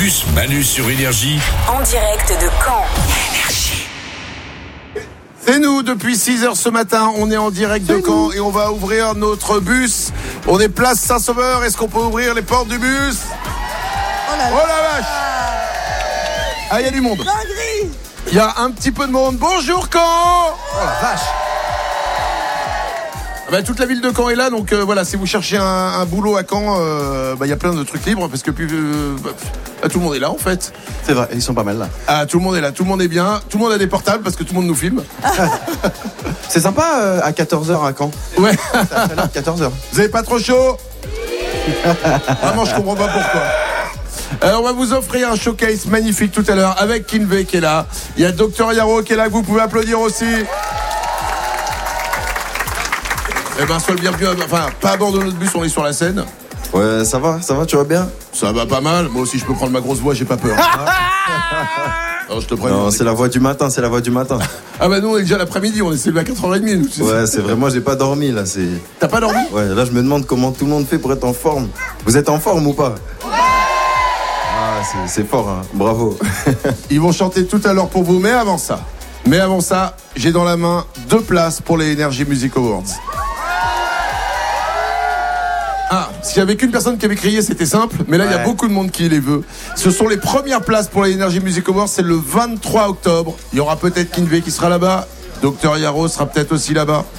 bus Manu sur Énergie. En direct de Caen. C'est nous, depuis 6h ce matin, on est en direct de Caen et on va ouvrir notre bus. On est place Saint-Sauveur, est-ce qu'on peut ouvrir les portes du bus? Oh la vache! Ah, il y a du monde. Il y a un petit peu de monde. Bonjour Caen! Oh la vache! Toute la ville de Caen est là, donc voilà, si vous cherchez un boulot à Caen, il y a plein de trucs libres parce que tout le monde est là en fait. C'est vrai, ils sont pas mal là. Ah, tout le monde est là, tout le monde est bien, tout le monde a des portables parce que tout le monde nous filme. C'est sympa à 14h à Caen. Ouais. C'est à 14h. Vous avez pas trop chaud? Vraiment, je comprends pas pourquoi. Alors, on va vous offrir un showcase magnifique tout à l'heure avec Kinvey qui est là. Il y a Dr Yaro qui est là, que vous pouvez applaudir aussi. Sois le bienvenu, pas à bord de notre bus, on est sur la scène. Ouais, ça va, tu vas bien? Ça va pas mal, moi aussi je peux prendre ma grosse voix, j'ai pas peur. Alors, je te préviens. Non, c'est la voix du matin. Ah nous on est déjà l'après-midi, on est levé à 4h30 nous. Ouais, c'est vrai, moi j'ai pas dormi là, T'as pas dormi? Ouais, là je me demande comment tout le monde fait pour être en forme. Vous êtes en forme ou pas? Ah, c'est fort, hein. Bravo. Ils vont chanter tout à l'heure pour vous, mais avant ça, j'ai dans la main 2 places pour les Energy Music Awards. Ah, s'il y avait qu'une personne qui avait crié, c'était simple, mais là, il y a beaucoup de monde qui les veut. Ce sont les premières places pour les Energy Music Awards, c'est le 23 octobre. Il y aura peut-être Kinvey qui sera là-bas, Dr Yaro sera peut-être aussi là-bas.